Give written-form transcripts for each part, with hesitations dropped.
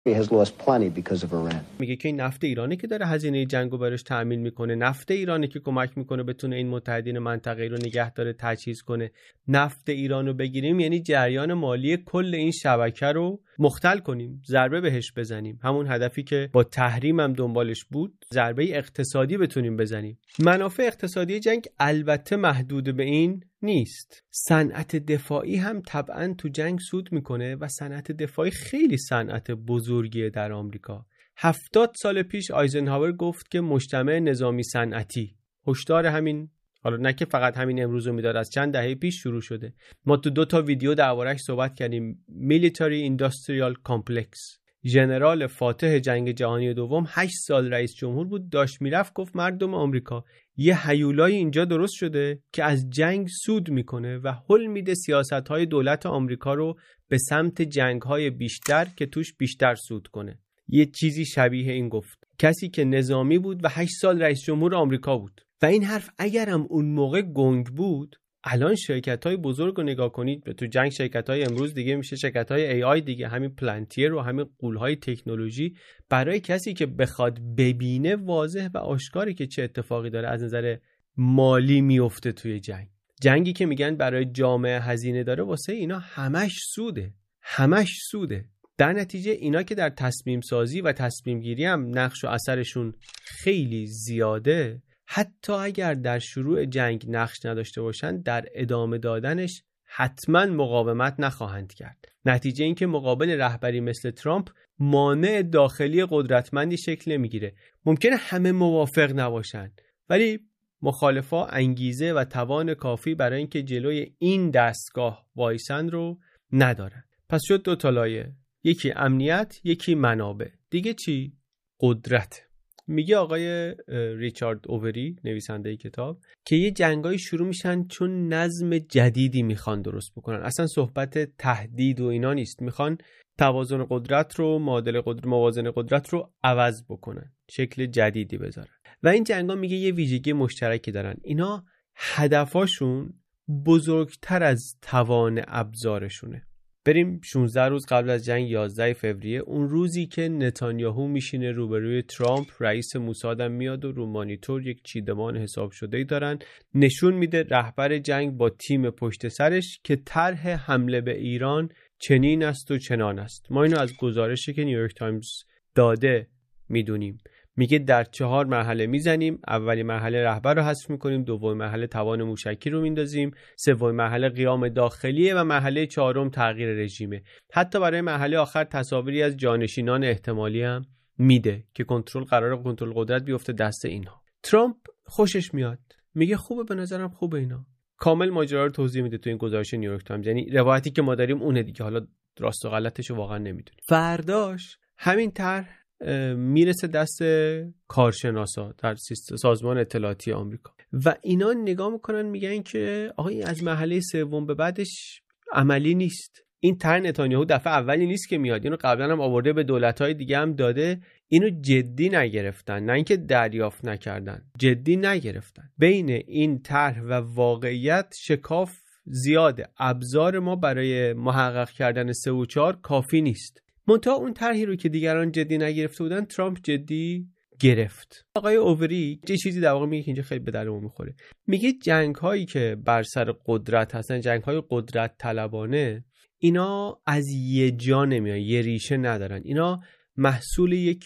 He has lost plenty because of Iran. میگه که این نفت ایرانی که داره هزینه جنگو براش تأمین میکنه، نفت ایرانی که کمک میکنه بتونه این متحدین منطقه‌ای رو نگه داره، تجهیز کنه. نفت ایرانو بگیریم یعنی جریان مالی کل این شبکه رو مختل کنیم، ضربه بهش بزنیم. همون هدفی که با تحریم هم دنبالش بود، ضربه اقتصادی بتونیم بزنیم. منافع اقتصادی جنگ البته محدود به این نیست. صنعت دفاعی هم طبعاً تو جنگ سود میکنه و صنعت دفاعی خیلی صنعت بزرگیه در آمریکا. 70 سال پیش آیزنهاور گفت که مجتمع نظامی صنعتی، هشدار همین، حالا نه که فقط همین امروز رو میداد، از چند دهه پیش شروع شده. ما تو 2 ویدیو درباره‌اش صحبت کردیم. Military Industrial Complex. ژنرال فاتح جنگ جهانی دوم 8 سال رئیس جمهور بود، داشت میرفت گفت مردم آمریکا یه هیولای اینجا درست شده که از جنگ سود میکنه و حل میده سیاست‌های دولت آمریکا رو به سمت جنگ‌های بیشتر که توش بیشتر سود کنه. یه چیزی شبیه این گفت کسی که نظامی بود و 8 سال رئیس جمهور آمریکا بود. و این حرف اگرم اون موقع گنگ بود، الان شرکت‌های بزرگ رو نگاه کنید، تو جنگ شرکت‌های امروز دیگه میشه شرکت‌های ای آی دیگه، همین پلانتیر و همین غول‌های تکنولوژی. برای کسی که بخواد ببینه واضح و آشکاری که چه اتفاقی داره از نظر مالی میفته توی جنگی که میگن برای جامعه هزینه داره، واسه اینا همش سوده. در نتیجه اینا که در تصمیم سازی و تصمیم گیری هم نقش و اثرشون خیلی زیاده، حتی اگر در شروع جنگ نقش نداشته باشند، در ادامه دادنش حتما مقاومت نخواهند کرد. نتیجه این که مقابل رهبری مثل ترامپ مانع داخلی قدرتمندی شکل نمیگیره. ممکنه همه موافق نباشن، ولی مخالفا انگیزه و توان کافی برای اینکه جلوی این دستگاه وایسن رو ندارن. پس شد 2 لایه، یکی امنیت، یکی منابع. دیگه چی؟ قدرت. میگه آقای ریچارد اووری نویسنده کتاب که یه جنگایی شروع میشن چون نظم جدیدی میخوان درست بکنن. اصلا صحبت تهدید و اینا نیست، میخوان توازن قدرت رو، موازن قدرت رو عوض بکنن، شکل جدیدی بذارن. و این جنگا میگه یه ویژگی مشترکی دارن، اینا هدفاشون بزرگتر از توان ابزارشونه. بریم 16 روز قبل از جنگ 11 فوریه، اون روزی که نتانیاهو میشینه روبروی ترامپ، رئیس موساد هم میاد و رو مانیتور یک چیدمان حساب شده‌ای دارن، نشون میده رهبر جنگ با تیم پشت سرش که طرح حمله به ایران چنین است و چنان است. ما اینو از گزارشی که نیویورک تایمز داده میدونیم. میگه در 4 مرحله میزنیم. اولی مرحله رهبر رو حذف میکنیم، دومی مرحله توان موشکی رو میندازیم، سومی مرحله قیام داخلیه و مرحله 4 تغییر رژیمه. حتی برای مرحله آخر تصاویری از جانشینان احتمالی هم میده که کنترل قدرت بیفته دست اینها. ترامپ خوشش میاد، میگه خوبه، به نظرم خوبه. اینا کامل ماجرا رو توضیح میده تو این گزارش نیویورک تایمز. یعنی روایتی که ما داریم اونه دیگه، حالا راست و غلطش رو واقعا نمیدونیم. فرداش همین طرح میرسه دست کارشناسا در سازمان اطلاعاتی آمریکا و اینا نگاه میکنن، میگن که آقا این از مرحله 3 به بعدش عملی نیست. این طرح نتانیاهو دفعه اولی نیست که میاد، اینو قبلا هم آورده، به دولت‌های دیگه هم داده، اینو جدی نگرفتن، نه اینکه دریافت نکردن، جدی نگرفتن. بین این طرح و واقعیت شکاف زیاده. ابزار ما برای محقق کردن 3 و 4 کافی نیست. منتها اون طرحی رو که دیگران جدی نگرفته بودن ترامپ جدی گرفت. آقای اووری یه چیزی در واقع میگه که اینجا خیلی به درمون میخوره. میگه جنگ هایی که بر سر قدرت هستن، جنگ های قدرت طلبانه، اینا از یه جا نمیان، یه ریشه ندارن. اینا محصول یک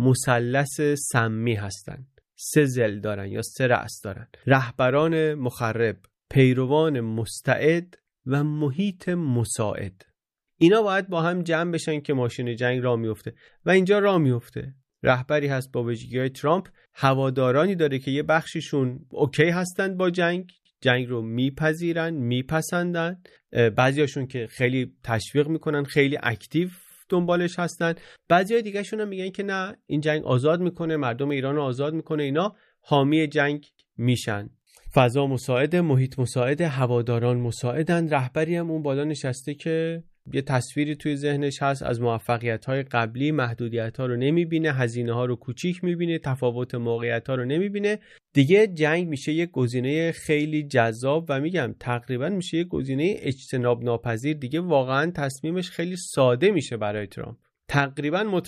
مثلث سمی هستن. 3 ضلع دارن یا 3 رأس دارن: رهبران مخرب، پیروان مستعد و محیط مساعد. اینا باید با هم جمع بشن که ماشین جنگ راه میفته و اینجا راه میفته. رهبری هست با ویژگی‌های ترامپ، هوادارانی داره که یه بخشیشون اوکی هستن با جنگ رو میپذیرن، میپسندن، بعضیاشون که خیلی تشویق میکنن، خیلی اکتیو دنبالش هستن، بعضیای دیگه شون هم میگن که نه، این جنگ آزاد میکنه، مردم ایران رو آزاد میکنه. اینا حامی جنگ میشن. فضا مساعده، محیط مساعده، هواداران مساعدن. رهبری هم اون بالا نشسته که یه تصویری توی ذهنش هست از موفقیت‌های قبلی، محدودیت‌ها رو نمی‌بینه، هزینه‌ها رو کوچیک می‌بینه، تفاوت موقعیت‌ها رو نمی‌بینه. دیگه جنگ میشه یه گزینه خیلی جذاب و میگم تقریبا میشه یه گزینه اجتناب ناپذیر. دیگه واقعا تصمیمش خیلی ساده میشه برای ترامپ. تقریبا